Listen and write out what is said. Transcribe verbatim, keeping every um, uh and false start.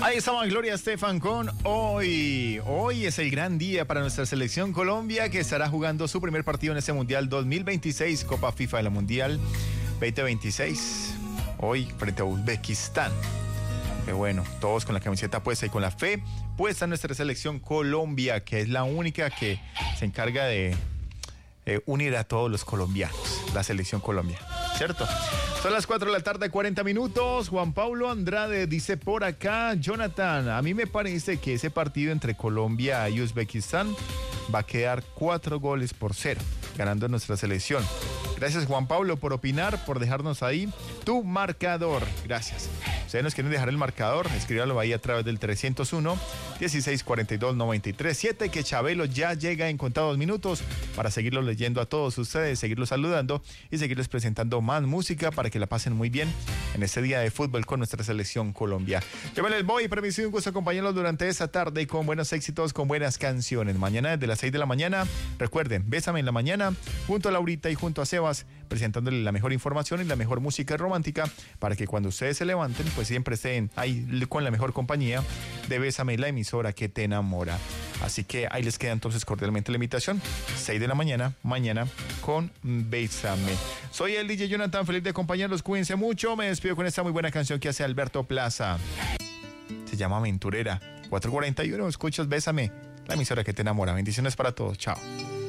Ahí estamos, Gloria Estefan con hoy. Hoy es el gran día para nuestra selección Colombia, que estará jugando su primer partido en este Mundial dos mil veintiséis, Copa FIFA de la Mundial veinte veintiséis. Hoy frente a Uzbekistán. Que bueno, todos con la camiseta puesta y con la fe puesta en nuestra selección Colombia, que es la única que se encarga de eh, unir a todos los colombianos, la selección Colombia, ¿cierto? Son las cuatro de la tarde, cuarenta minutos. Juan Pablo Andrade dice por acá: Jonathan, a mí me parece que ese partido entre Colombia y Uzbekistán va a quedar cuatro goles por cero, ganando nuestra selección. Gracias, Juan Pablo, por opinar, por dejarnos ahí tu marcador. Gracias. Ustedes nos quieren dejar el marcador, escríbanlo ahí a través del trescientos uno, dieciséis cuarenta y dos, noventa y tres siete, que Chabelo ya llega en contados minutos para seguirlo leyendo a todos ustedes, seguirlos saludando y seguirles presentando más música para que la pasen muy bien en este día de fútbol con nuestra selección Colombia. Yo me les voy, permisivo, un gusto acompañarlos durante esta tarde con buenos éxitos, con buenas canciones. Mañana desde las seis de la mañana, recuerden, Bésame en la mañana, junto a Laurita y junto a Sebas, presentándole la mejor información y la mejor música romántica para que cuando ustedes se levanten, pues siempre estén ahí con la mejor compañía de Bésame, la emisora que te enamora. Así que ahí les queda entonces cordialmente la invitación, seis de la mañana, mañana con Bésame. Soy el D J Jonathan, feliz de acompañarlos, cuídense mucho, me despido con esta muy buena canción que hace Alberto Plaza. Se llama Aventurera. cuatro cuarenta y uno, escuchas Bésame, la emisora que te enamora. Bendiciones para todos, chao.